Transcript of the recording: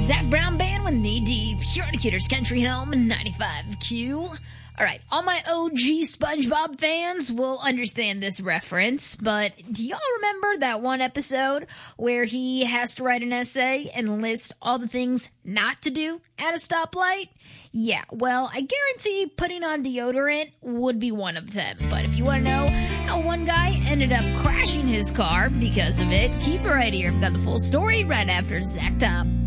Zach Brown Band with Knee Deep. Here on Kidder's Country Home 95Q. All right, all my OG SpongeBob fans will understand this reference, but do y'all remember that one episode where he has to write an essay and list all the things not to do at a stoplight? Yeah, well, I guarantee putting on deodorant would be one of them. But if you want to know how one guy ended up crashing his car because of it, keep it right here. I've got the full story right after Zach Top.